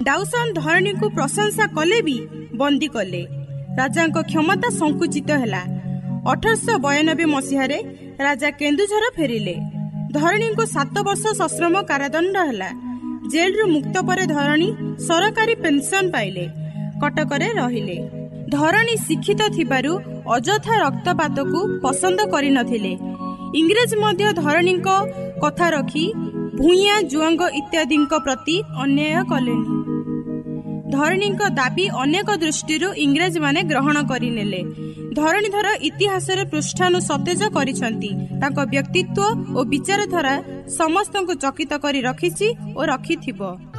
ଦାଉସାନ ଧରଣୀଙ୍କୁ ପ୍ରଶଂସା କଲେ ବି ବନ୍ଦୀ କଲେ। ରାଜାଙ୍କ କ୍ଷମତା ସଂକୁଚିତ ହେଲା। 1892 ମସିହାରେ ରାଜା କେନ୍ଦୁଝର ଫେରିଲେ। ଧରଣୀଙ୍କୁ 7 ବର୍ଷ ସଶ୍ରମ କାରାଦଣ୍ଡ ହେଲା। ଜେଲରୁ ମୁକ୍ତ ପରେ ଧରଣୀ ସରକାରୀ ପେନସନ ପାଇଲେ। କଟକରେ ରହିଲେ। ଧରଣୀ ଶିକ୍ଷିତ ଥିବାରୁ ଅଯଥା ରକ୍ତପାତକୁ ପସନ୍ଦ କରିନଥିଲେ। ଇଂରେଜ ମଧ୍ୟ ଧରଣୀଙ୍କ କଥା ରଖି ଭୂଇଁଆ ଜୁଆଙ୍ଗ ଇତ୍ୟାଦିଙ୍କ ପ୍ରତି ଅନ୍ୟାୟ କଲେନି। ଧରଣୀଙ୍କ ଦାବି ଅନେକ ଦୃଷ୍ଟିରୁ ଇଂରେଜମାନେ ଗ୍ରହଣ କରିନେଲେ। ଧରଣୀଧର ଇତିହାସରେ ପୃଷ୍ଠାନୁ ସତେଜ କରିଛନ୍ତି। ତାଙ୍କ ବ୍ୟକ୍ତିତ୍ୱ ଓ ବିଚାରଧାରା ସମସ୍ତଙ୍କୁ ଚକିତ କରି ରଖିଛି ଓ ରଖିଥିବ।